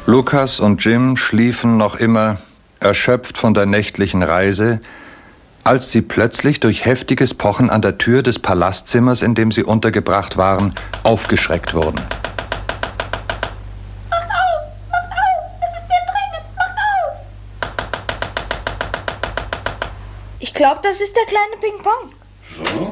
Lukas und Jim schliefen noch immer, erschöpft von der nächtlichen Reise, als sie plötzlich durch heftiges Pochen an der Tür des Palastzimmers, in dem sie untergebracht waren, aufgeschreckt wurden. Macht auf! Macht auf! Es ist sehr dringend! Macht auf! Ich glaube, das ist der kleine Ping-Pong. So?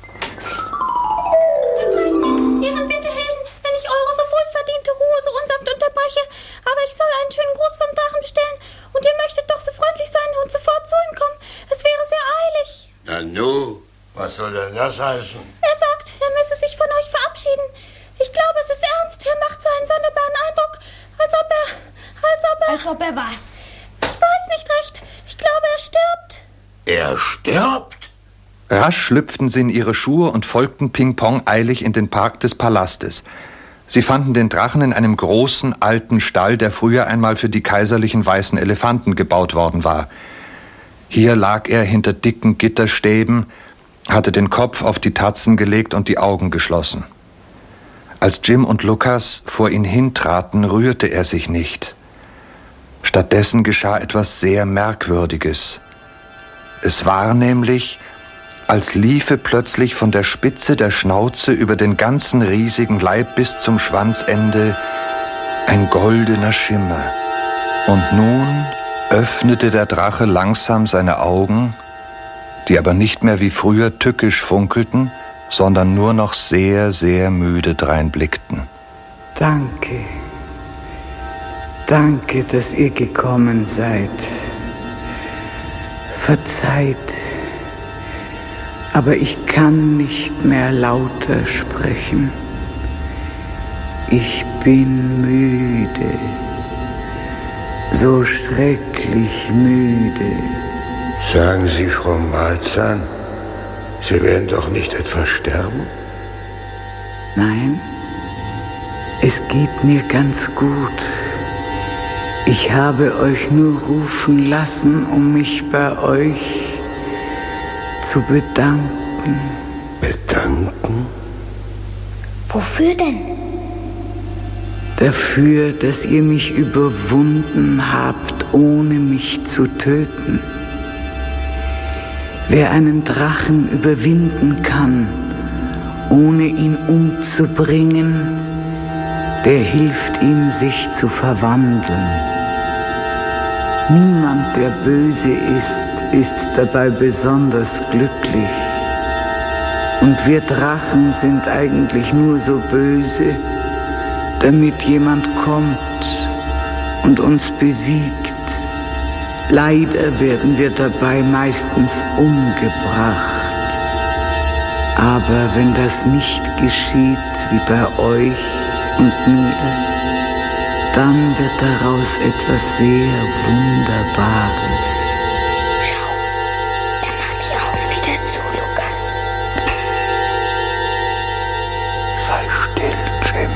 Verzeiht mir, Ihren Winterhelden, wenn ich eure so wohlverdiente Ruhe so unsanft unterbreche, aber ich soll einen schönen Gruß vom Drachen bestellen und ihr möchtet doch so freundlich sein und sofort zu ihm kommen. Es wäre sehr eilig. Na nu, was soll denn das heißen? Er sagt, er müsse sich von euch verabschieden. Ich glaube, es ist ernst. Er macht so einen sonderbaren Eindruck, als ob er... Als ob er was? Ich weiß nicht recht. Ich glaube, er stirbt. Er stirbt? Rasch schlüpften sie in ihre Schuhe und folgten Ping-Pong eilig in den Park des Palastes. Sie fanden den Drachen in einem großen, alten Stall, der früher einmal für die kaiserlichen weißen Elefanten gebaut worden war. Hier lag er hinter dicken Gitterstäben, hatte den Kopf auf die Tatzen gelegt und die Augen geschlossen. Als Jim und Lukas vor ihn hintraten, rührte er sich nicht. Stattdessen geschah etwas sehr Merkwürdiges. Es war nämlich, als liefe plötzlich von der Spitze der Schnauze über den ganzen riesigen Leib bis zum Schwanzende ein goldener Schimmer. Und nun öffnete der Drache langsam seine Augen, die aber nicht mehr wie früher tückisch funkelten, sondern nur noch sehr, sehr müde dreinblickten. Danke. Danke, dass ihr gekommen seid. Verzeiht, aber ich kann nicht mehr lauter sprechen. Ich bin müde, so schrecklich müde. Sagen Sie, Frau Malzahn, Sie werden doch nicht etwa sterben? Nein, es geht mir ganz gut. Ich habe euch nur rufen lassen, um mich bei euch zu bedanken. Bedanken? Wofür denn? Dafür, dass ihr mich überwunden habt, ohne mich zu töten. Wer einen Drachen überwinden kann, ohne ihn umzubringen, der hilft ihm, sich zu verwandeln. Niemand, der böse ist dabei besonders glücklich. Und wir Drachen sind eigentlich nur so böse, damit jemand kommt und uns besiegt. Leider werden wir dabei meistens umgebracht. Aber wenn das nicht geschieht, wie bei euch und mir, dann wird daraus etwas sehr Wunderbares. Schau, er macht die Augen wieder zu, Lukas. Sei still, Jim.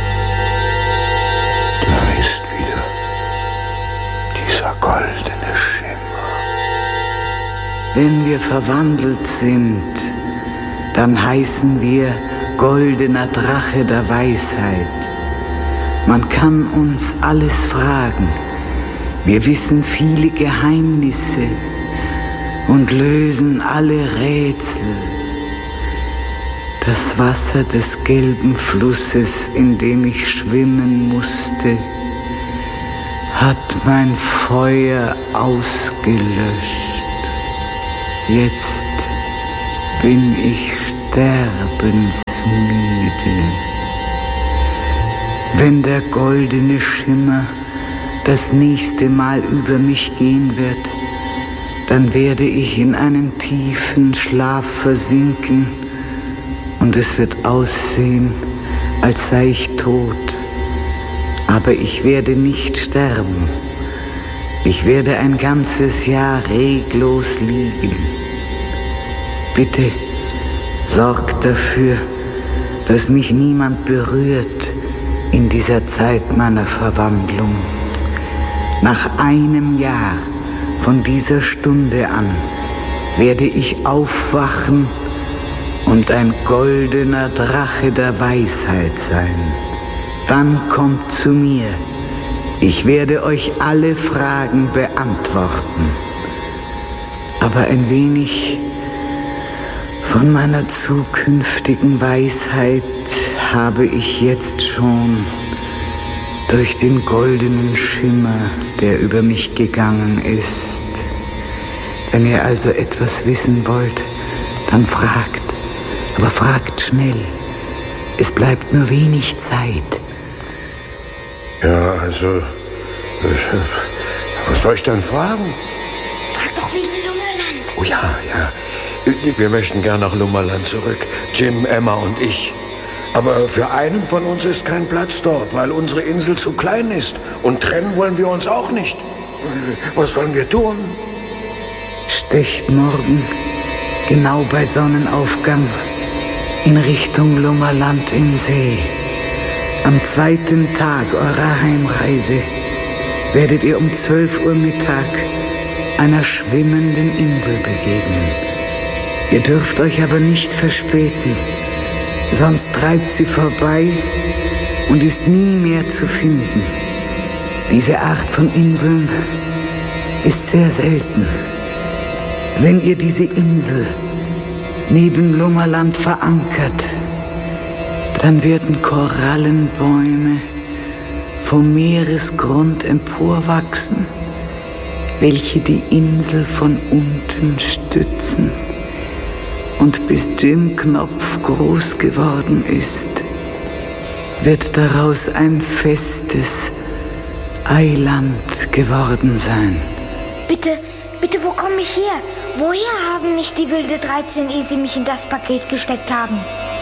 Da ist wieder dieser goldene Schimmer. Wenn wir verwandelt sind, dann heißen wir goldener Drache der Weisheit. Man kann uns alles fragen. Wir wissen viele Geheimnisse und lösen alle Rätsel. Das Wasser des gelben Flusses, in dem ich schwimmen musste, hat mein Feuer ausgelöscht. Jetzt bin ich sterbensmüde. Wenn der goldene Schimmer das nächste Mal über mich gehen wird, dann werde ich in einen tiefen Schlaf versinken und es wird aussehen, als sei ich tot. Aber ich werde nicht sterben. Ich werde ein ganzes Jahr reglos liegen. Bitte sorgt dafür, dass mich niemand berührt in dieser Zeit meiner Verwandlung. Nach einem Jahr von dieser Stunde an werde ich aufwachen und ein goldener Drache der Weisheit sein. Dann kommt zu mir Ich werde euch alle Fragen beantworten. Aber ein wenig von meiner zukünftigen Weisheit habe ich jetzt schon durch den goldenen Schimmer, der über mich gegangen ist. Wenn ihr also etwas wissen wollt, dann fragt. Aber fragt schnell. Es bleibt nur wenig Zeit. Ja, also, was soll ich denn fragen? Frag doch wegen Lummerland. Oh ja. Wir möchten gern nach Lummerland zurück. Jim, Emma und ich. Aber für einen von uns ist kein Platz dort, weil unsere Insel zu klein ist. Und trennen wollen wir uns auch nicht. Was sollen wir tun? Stecht morgen, genau bei Sonnenaufgang, in Richtung Lummerland in See. Am 2. Tag eurer Heimreise werdet ihr um 12 Uhr Mittag einer schwimmenden Insel begegnen. Ihr dürft euch aber nicht verspäten, sonst treibt sie vorbei und ist nie mehr zu finden. Diese Art von Inseln ist sehr selten. Wenn ihr diese Insel neben Lummerland verankert, dann werden Korallenbäume vom Meeresgrund emporwachsen, welche die Insel von unten stützen. Und bis Jim Knopf groß geworden ist, wird daraus ein festes Eiland geworden sein. Bitte, wo komme ich her? Woher haben mich die wilde 13, ehe sie mich in das Paket gesteckt haben?